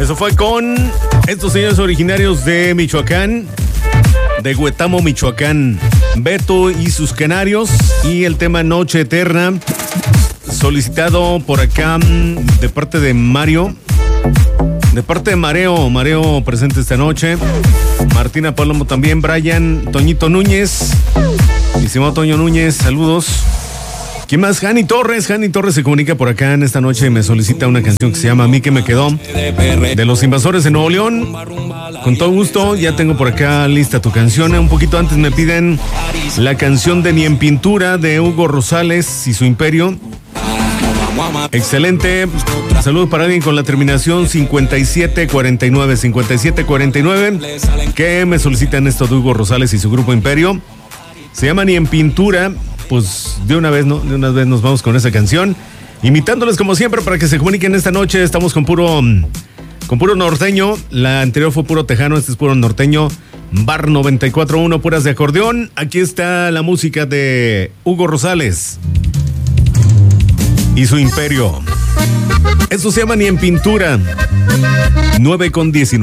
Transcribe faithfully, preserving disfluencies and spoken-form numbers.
Eso fue con estos señores originarios de Michoacán, de Huetamo, Michoacán, Beto y sus canarios, y el tema Noche Eterna, solicitado por acá de parte de Mario, de parte de Mareo, Mareo presente esta noche, Martina Palomo también, Brian, Toñito Núñez, mi estimado Toño Núñez, saludos. ¿Quién más? Jani Torres. Jani Torres se comunica por acá en esta noche y me solicita una canción que se llama A mí que me quedó, de Los Invasores de Nuevo León. Con todo gusto, ya tengo por acá lista tu canción. Un poquito antes me piden la canción de Ni en Pintura de Hugo Rosales y su Imperio. Excelente. Saludos para alguien con la terminación cincuenta y siete cuarenta y nueve. cincuenta y siete cuarenta y nueve. Que me solicitan esto de Hugo Rosales y su grupo Imperio. Se llama Ni en Pintura. Pues de una vez, ¿no? De una vez nos vamos con esa canción. Imitándoles como siempre para que se comuniquen esta noche. Estamos con puro, con puro norteño. La anterior fue puro tejano, este es puro norteño. Bar noventa y cuatro punto uno, puras de acordeón. Aquí está la música de Hugo Rosales y su Imperio. Eso se llama Ni en Pintura. nueve con diecinueve.